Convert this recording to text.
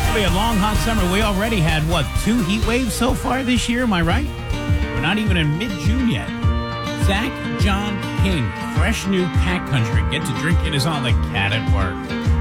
It'll be a long, hot summer. We already had, 2 heat waves so far this year? Am I right? We're not even in mid-June yet. Zach John King, fresh new Cat Country. Get to drinking is on the Cat at Work.